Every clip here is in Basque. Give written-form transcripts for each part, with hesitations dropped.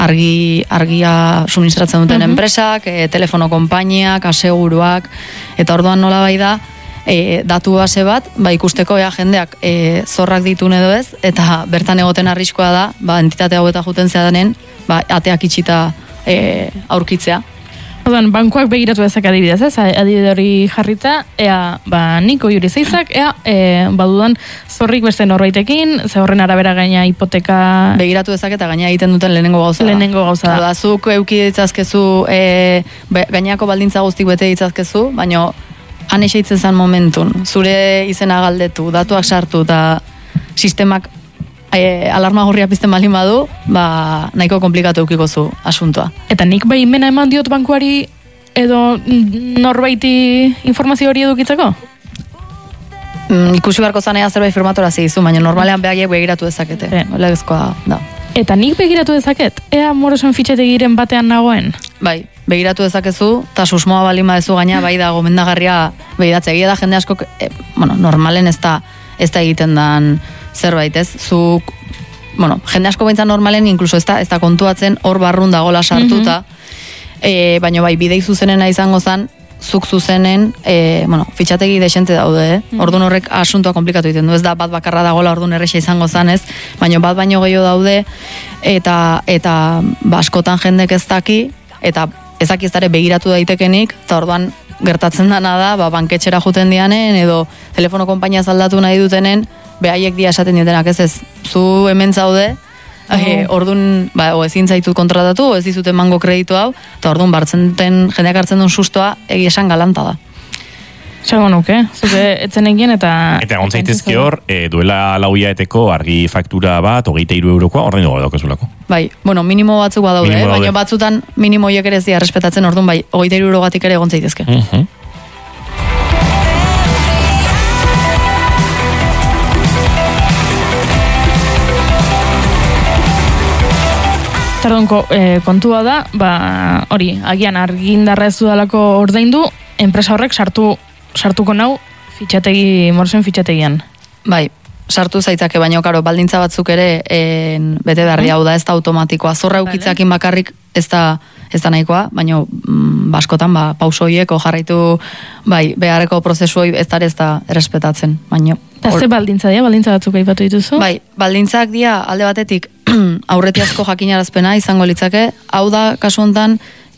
argia suministratzen duten enpresak, telefono konpainiak, aseguruak, eta orduan nola bai da, datu base bat, ikusteko jendeak zorrak ditun edo ez, eta bertan egoten arriskoa da, entitate hau eta juten zeadanen, ateak itxita aurkitzea. Orduan, bankuak begiratu ezak adibidez, ez? Adibide hori jarrita, nik oiuri zeizak, badudan zorrik beste norbaitekin, ze horren arabera gaina hipoteka... Begiratu ezak eta gaina egiten duten lehenengo gauza da. Lehenengo gauza da. Zuk euki ditzazkezu, gainako baldintza guztik bete ditzazkezu, baina han eseitzen zen momentun, zure izena galdetu, datuak sartu, eta sistemak alarma gorria pizten balin badu, nahiko komplikatu eukiko zu asuntoa. Eta nik baimena eman diot bankuari edo norbaiti informazio hori edukitzeko? Ikusi beharko zanea zerbait firmatora zigizu, baina normalean behaiek begiratu dezakete. Legezkoa da. Eta nik begiratu dezaket? Ea Morosen fitxategiren batean nagoen? Bai, begiratu dezakezu, eta susmoa balin badezu gaina, bai da gomendagarria begiratzea. Egia da jende askok, normalen ez da egiten dan zerbait, ez? Jende asko behintzat normalen, inkluso ez da kontuatzen hor barrun dagola sartuta, baina bai, bidei zuzenena izango zen, zuk zuzenen, fitxategi desente daude, orduan horrek asuntoa komplikatu egiten du, ez da bat bakarra dagola orduan errexa izango zen, ez? Baina bat baino gehiago daude, eta askotan jendek ez daki, eta ezak ez dara begiratu daitekenik, eta orduan gertatzen dana da, banketxera juten dianen, edo telefono konpainia zaldatu nahi dutenen, behaiek dia esaten ditenak, ez, zu hemen zaude, orduan, ezin zaitut kontratatu, ez dizuten mango kreditu hau, eta orduan jendeak hartzen duen sustoa, egia esan galanta da. Zago nuke, zuke etzen egin eta... Eta gontzaitezke hor, duela lauiaeteko argi faktura bat, 23 eurokoa, ordein dugu daukezulako. Bai, minimo batzuk badaude, baina batzutan minimo hiek ere ez dira respetatzen, orduan bai, 23 eurogatik ere gontzaitezke. Tardonko kontua da, hori, agian argindarra ez dudalako ordaindu, enpresa horrek sartuko nau Morosen fitxategian. Bai, sartu zaitzake, baina karo, baldintza batzuk ere bete behar hau da, ez da automatikoa. Zorra eukitzakin bakarrik ez da nahikoa, baina askotan pauso horiek jarraitu beharreko prozesu hori ez da errespetatzen. Eta ze baldintza dira, baldintza batzuk aipatu dituzu? Bai, baldintzak dira alde batetik aurretiazko jakinarazpena izango litzake, hau da kasu hontan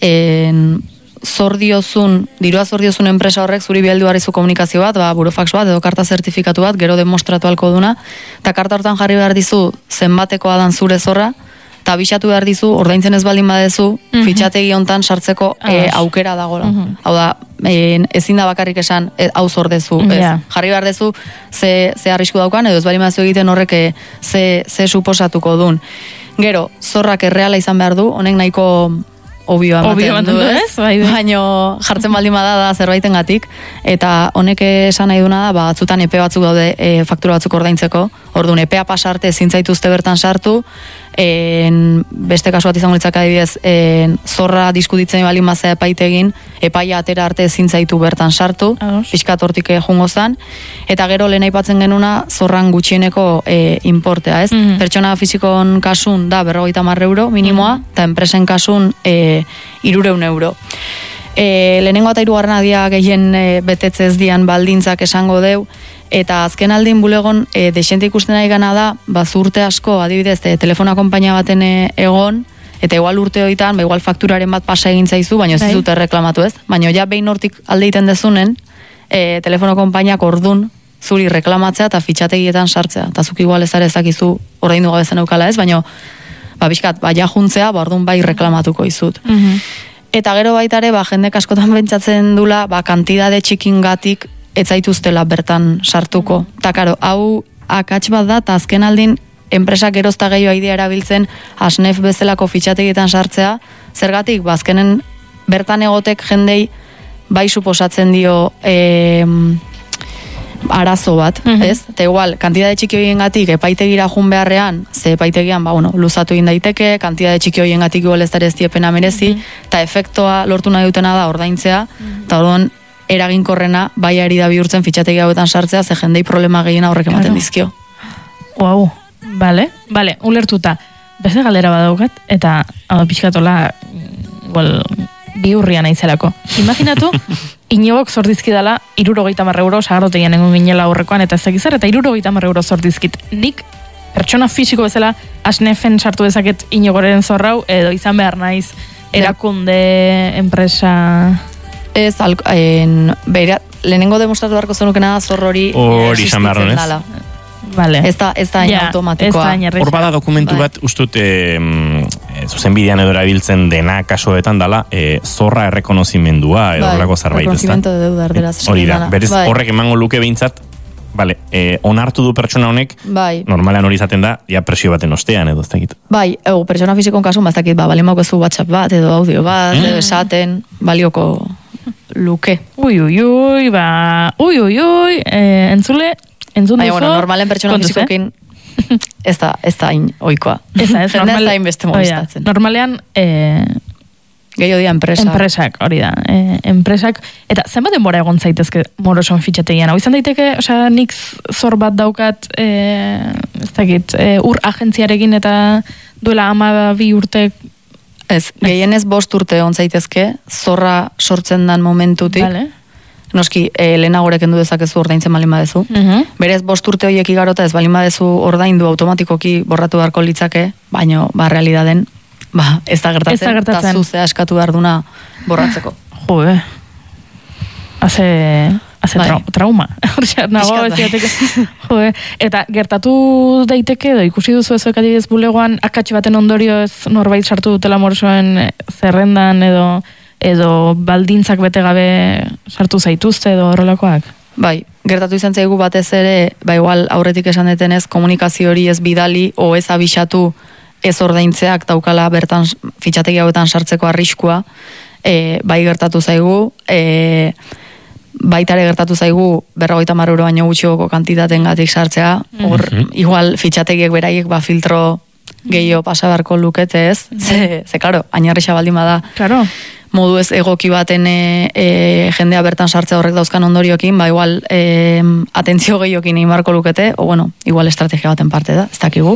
dirua zor diozun enpresa horrek zuri biheldu harrizu komunikazio bat, burofax bat, edo karta zertifikatu bat, gero demostratu alko duna, eta karta hortan jarri behar dizu zenbatekoa dan zure zorra, eta abixatu behar dizu, ordaintzen ez baldin badezu, fitxategi hontan sartzeko aukera dagoela. Hau da, ezin da bakarrik esan, hau zor dezu. Jarri behar dezu, ze arrisku daukan, edo ez baldin badezu egiten horrek ze suposatuko dun. Gero, zorrak erreala izan behar du, honek nahiko obioa ematen du, ez? Baina jartzen baldin bada da zerbaiten gatik, eta honek esan nahi duna da, batzutan epe batzuk daude faktura batzuk ordaintzeko, orduan epea pasarte ezin zaituzte bertan sartu, beste kasu bat izango litzake adibidez, zorra diskutitzen baldin bazea epaitegin, epaia atera arte ezin zaitu bertan sartu, pixkat hortik jungo zan, eta gero lehen aipatzen genuna zorran gutxieneko importea, ez? Pertsona fizikon kasun da 50 euro minimoa, eta enpresen kasun 300 euro. Lehenengo eta hirugarrena dia gehien betetze ez dian baldintzak esango deu, eta azken aldin bulegon desente ikusten ari gana da, urte asko adibidez telefona konpainia baten egon, eta igual urte hoitan, igual fakturaren bat pasa egin zaizu, baina ez dute reklamatu, ez? Baina ja behin hortik alde egiten dezunen, telefono konpainiak ordun zuri reklamatzea eta fitxategietan sartzea, eta zuk igual ez ezakizu ordaindu gabe zen eukala, ez? Baina bizkat, ja juntzea, orduan bai reklamatuko izut. Eta gero baitare, jendek askotan bentsatzen dula, kantidade txikingatik ez zaituztela bertan sartuko. Eta karo, hau akats bat da, eta azken aldin enpresak gerozta gehiago idea erabiltzen asnef bezalako fitxategietan sartzea, zergatik, azkenen bertan egotek jendei bai suposatzen dio arazo bat, ez? Eta igual, kantidade txiki horiengatik epaitegira jun beharrean, ze epaitegian, luzatu egin daiteke, kantidade txiki horiengatik igual ez da ez diepena merezi, eta efektoa lortu nahi dutena da ordaintzea, eta orduan eraginkorrena bai ari da bihurtzen fitxategi hauetan sartzea, ze jendei problema gehiena horrek ematen dizkio. Bale, ulertuta. beste galdera badaukat, eta pixkatola bihurria naizelako. Imaginatu, Inogok zordizkidala 70 euro sagardotegian egon ginela aurrekoan, eta ez dakizar, eta 70 euro zordizkit. Nik pertsona fisiko bezala asnefen sartu dezaket Inogoren zorrau, edo izan behar naiz erakunde, enpresa... Ez, lehenengo demostratu beharko zenukena zorrori existitzen dala. Vale. Ez da automatikoa. Hor bada dokumentu bat, ustut, zuzen bidean edo erabiltzen dena kasuetan dala, zorra errekonozimendua edo horrelako zerbait, ez da? Reconocimiento de deuda erderaz. Hori da, berez horrek emango luke behintzat, onartu du pertsona honek, normalean hori izaten da, ja presio baten ostean edo, ez dakit. Bai, pertsona fisikon kasun, ez dakit, balin maukezu WhatsApp bat, edo audio bat, edo esaten, balioko luke. Entzule, entzun duzu. Normalen pertsona fisikokin ez da hain oikoa. Ez da hain beste molestatzen. Normalean, gehiago dia enpresak, hori da. Enpresak, eta zenbat denbora egon zaitezke moroson fitxategian? Hau izan daiteke, nik zor bat daukat, ez dakit, ur agentziarekin eta duela 12 urte. Ez, gehienez 5 urte egon zaitezke, zorra sortzen dan momentutik. Vale. Noski, lehenagorek endu dezakezu ordaintzen balin badezu. Berez, 5 urte horiek igarota ez balin badezu ordaindu automatikoki borratu beharko litzake, baino, realidaden, ez da gertatzen. Eta zuzea eskatu behar duna borratzeko. Trauma. Eta gertatu daiteke, ikusi duzu ezoek adibidez bulegoan, akatsi baten ondorioz norbait sartu dutela morosoen zerrendan edo baldintzak bete gabe sartu zaituzte edo horrelakoak? Bai, gertatu izan zaigu batez ere, igual aurretik esan detenez, komunikazio hori ez bidali o ez abisatu ez ordaintzeak daukala bertan fitxategi hauetan sartzeko arriskua, bai gertatu zaigu, baitare gertatu zaigu 50 euro baino gutxioko kantitatengatik sartzea, hor igual fitxategiek beraiek filtro gehiago pasa beharko lukete ez, ze claro, ainarrixa baldin bada. Claro. Modu ez egoki baten jendea bertan sartzea horrek dauzkan ondoriokin, igual atentzio gehiokin egin beharko lukete, igual estrategia baten parte da, ez dakigu.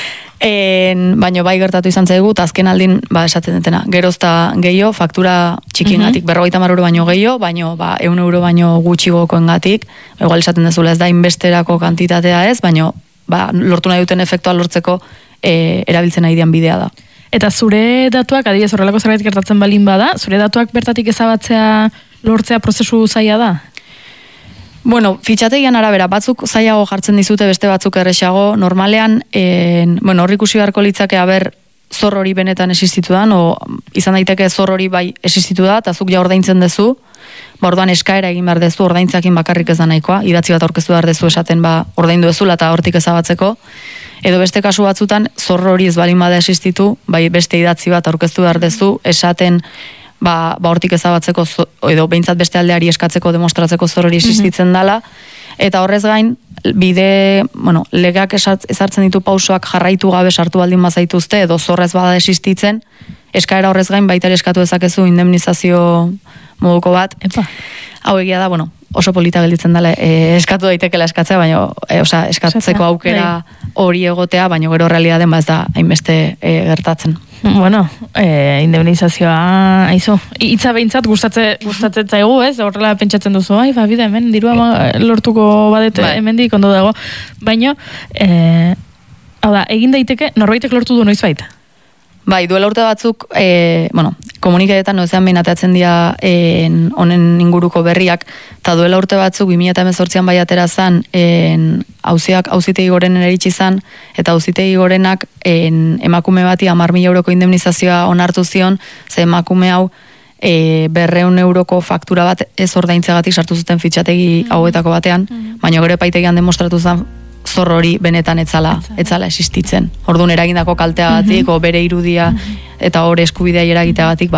Baina bai gertatu izan zaigu, eta azken aldin, esaten dutena, gerozta gehiago, faktura txikiengatik 50 euro baino gehiago, baino 100 euro baino gutxi gokoengatik, igual esaten dezula ez da inbesterako kantitatea ez, baino lortu nahi duten efektua lortzeko erabiltzen nahi dian bidea da. Eta zure datuak, adibidez horrelako zerbait gertatzen balin bada, zure datuak bertatik ezabatzea lortzea prozesu zaila da? Bueno, fitxategian arabera, batzuk zailago jartzen dizute, beste batzuk erresago. Normalean, hor ikusi beharko litzake zor hori benetan existitu da, izan daiteke zor hori bai existitu da, eta zuk ja ordaintzen dezu, orduan eskaera egin behar dezu, ordaintzakin bakarrik ez da nahikoa, idatzi bat aurkeztu behar dezu esaten ordaindu dezula eta hortik ezabatzeko, edo beste kasu batzutan zor hori ez balin bada existitu, bai beste idatzi bat aurkeztu behar dezu, esaten hortik ezabatzeko, edo behintzat beste aldeari eskatzeko demostratzeko zor hori existitzen dala, eta horrez gain, legeak ezartzen ditu pausoak jarraitu gabe sartu baldin bazaituzte, edo zorrez bada existitzen, eskaera horrez gain baita eskatu dezakezu indemnizazio moduko bat. Hau egia da, oso polita gelditzen dela, eskatu daitekela eskatzea, baina eskatzeko aukera hori egotea, baina gero realidaden ez da hainbeste gertatzen. Indemnizazioa, aizu, hitza behintzat gustatzen zaigu, ez? Horrela pentsatzen duzu, bide hemen, dirua lortuko badet hemendik ondo dago. Baina, hau da, egin daiteke, norbaitek lortu du noiz baita? Bai, duela urte batzuk, komunikadetan noizean behin atatzen dira honen inguruko berriak, eta duela urte batzuk 2018an bai atera zan, auzitegi gorenen eritsi zan, eta auzitegi gorenak emakume bati 10.000 euroko indemnizazioa onartu zion, ze emakume hau 200 euroko faktura bat ez ordaintzegatik sartu zuten fitxategi hauetako batean, baina gero epaitegian demostratu zen zor hori benetan etzala existitzen. Orduan eragindako kalteagatik, bere irudia eta hor eskubidea eragiteagatik,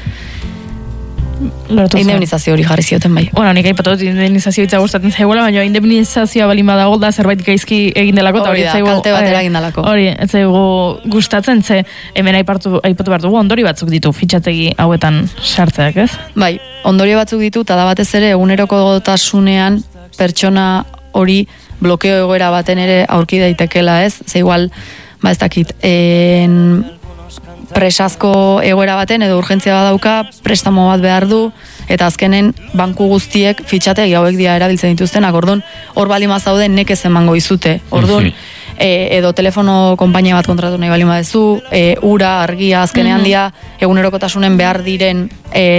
indemnizazio hori jarri zioten bai. Nik aipatu dut indemnizazio hitza gustatzen zaiguela, baina indemnizazioa balin badago da zerbait gaizki egin delako. Hori da, kalte bat eragin delako. Hori, ez zaigu gustatzen, ze hemen aipatu behar dugu ondori batzuk ditu fitxategi hauetan sartzeak, ez? Bai, ondori batzuk ditu, eta da batez ere eguneroko gotasunean pertsona hori blokeo egoera baten ere aurki daitekela, ez? Ze igual, ba ez dakit, presazko egoera baten edo urgentzia bat dauka, prestamo bat behar du, eta azkenen banku guztiek fitxategi hauek dira erabiltzen dituztenak, orduan hor balima zaude nekez emango izute, orduan edo telefono konpainia bat kontratu nahi balima dezu, ura, argia, azkenean dira egunerokotasunen behar diren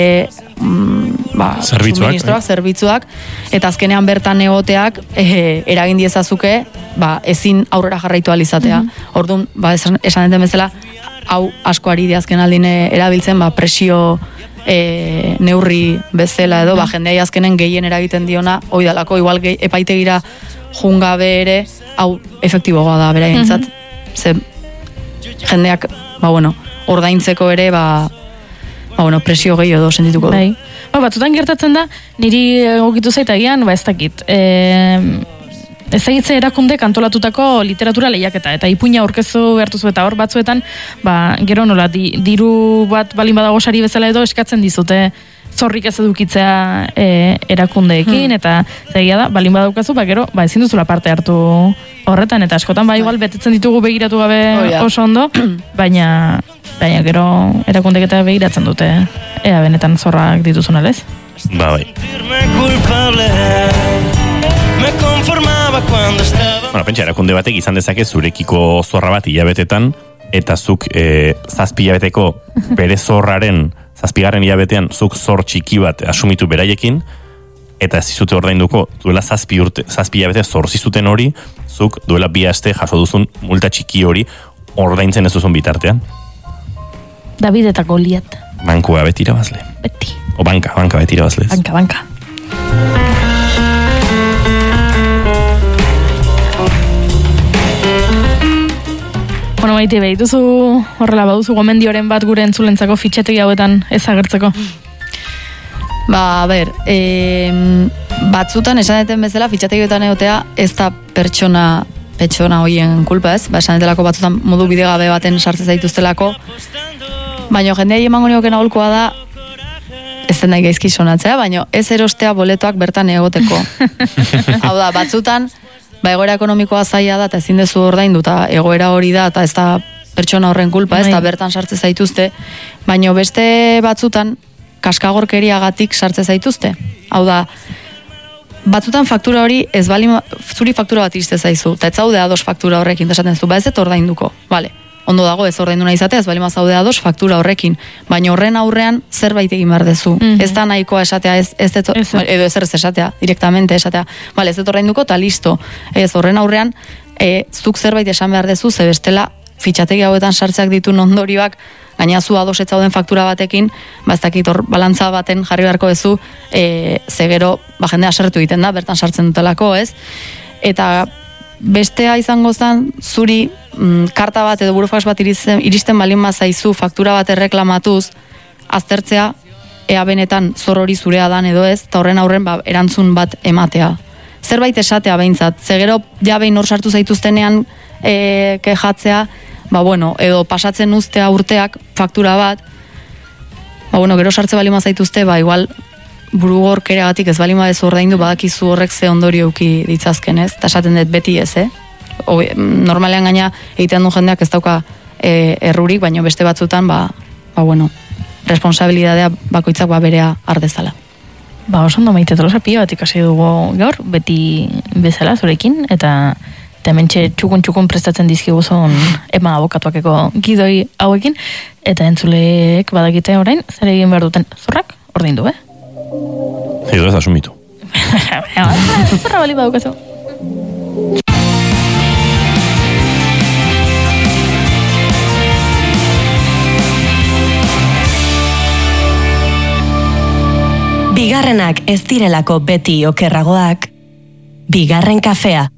zerbitzuak, eta azkenean bertan egoteak eragin diezazuke ezin aurrera jarraitu alizatea. Orduan, esan duten bezala, hau asko ari azken aldin erabiltzen, presio neurri bezala edo, jendeai azkenen gehien eragiten diona, hoi dalako, igual epaitegira jungabe ere, hau efektiboa da beraientzat. Ze jendeak, ordaintzeko ere, presio gehiago edo sentituko du. Batzutan gertatzen da, niri egokitu zaitagian, ez dakit, ezagitze erakundek antolatutako literatura lehiaketa, eta ipuina aurkezu behartuzu eta hor batzuetan, gero nola, diru bat balin badago sari bezala edo eskatzen dizute zorrik ez edukitzea erakundeekin, eta zegia da, balin badaukazu, gero, ezin duzula parte hartu horretan, eta askotan, igual betetzen ditugu begiratu gabe oso ondo, baina gero erakundek eta begiratzen dute, ea benetan zorrak dituzun alez. Bai. Pentsa, erakunde batek izan dezake zurekiko zorra bat hilabetetan, eta zuk 7 hilabeteko bere zorraren 7. hilabetean zuk zor txiki bat asumitu beraiekin, eta ez zizute ordainduko duela 7 hilabete zor zizuten hori, zuk duela 2 aste jaso duzun multa txiki hori ordaintzen ez duzun bitartean. David eta Goliat. Bankua beti irabazle. Beti. O banka beti irabazle. Banka. Maite, behituzu horrela baduzu gomendioren bat gure entzulentzako fitxategi hauetan ez agertzeko? Batzutan esan deten bezala fitxategioetan egotea ez da pertsona hoien kulpa ez, esan detelako batzutan modu bidegabe baten sartzen zaituztelako, baina jendeai emango nioken aholkoa da, ez den nahi gaizki sonatzea, baina ez erostea boletoak bertan egoteko. Hau da, batzutan egoera ekonomikoa zaila da, eta ezin dezu ordaindu, eta egoera hori da, eta ez da pertsona horren kulpa, ez da bertan sartze zaituzte, baina beste batzutan kaskagorkeriagatik sartze zaituzte. Hau da, batzutan faktura hori zuri faktura bat iriste zaizu, eta ez zaude ados faktura horrekin, esaten zu, ez ez ordainduko, bale. Ondo dago ez ordaindu nahi izatea, ez balima zaude ados faktura horrekin, baina horren aurrean zerbait egin behar dezu. Ez da nahikoa esatea, edo ez esatea, direktamente esatea, bale, ez dut ordainduko, eta listo. Ez horren aurrean, zuk zerbait esan behar dezu, ze bestela fitxategi hauetan sartzeak ditu ondorioak, gaina zu ados ez zauden faktura batekin, ez dakit hor balantza baten jarri beharko dezu, ze gero, jendea asertu egiten da, bertan sartzen dutelako, ez? Eta bestea izango zen, zuri karta bat edo burofax bat iristen balin bazaizu faktura bat erreklamatuz, aztertzea ea benetan zor hori zurea dan edo ez, eta horren aurren erantzun bat ematea. Zerbait esatea behintzat, zegero ja behin hor sartu zaituztenean kejatzea, edo pasatzen uztea urteak faktura bat, gero sartze balin bazaituzte, igual burugorkeragatik ez balin badezu ordaindu badakizu horrek ze ondorio euki ditzazken, ez? Eta esaten dut beti ez, normalean gaina egiten du jendeak ez dauka errurik, baina beste batzutan, responsabilidadea bakoitzak berea ardezala. Oso ondo Maite, Tolosa pila bat ikasi dugu gaur, beti bezala zurekin, eta hementxe txukun prestatzen dizkiguzun ema abokatuakeko gidoi hauekin, eta entzuleek badakite orain, zer egin behar duten zorrak, ordaindu, Edo ez asumitu. Zorra bali badukazu. Bigarrenak ez direlako beti okerragoak, bigarren kafea.